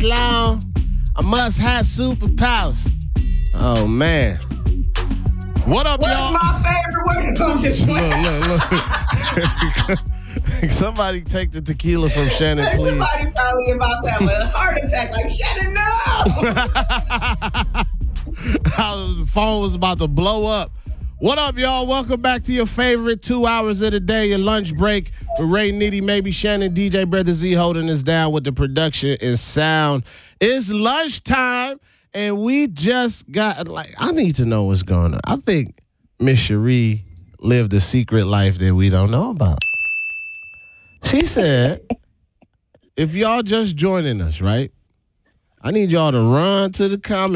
long. I must have superpowers. Oh, man. What up, y'all? What's my favorite way to come this way? Look. Somebody take the tequila from Shannon, please. Somebody probably about to have a heart attack like, Shannon, no! How the phone was about to blow up. What up, y'all? Welcome back to your favorite 2 hours of the day, your lunch break with Ray Nitty, maybe Shannon, DJ Brother Z holding us down with the production and sound. It's lunchtime, and we just got, I need to know what's going on. I think Miss Cherie lived a secret life that we don't know about. She said, if y'all just joining us, right? I need y'all to run to the comments.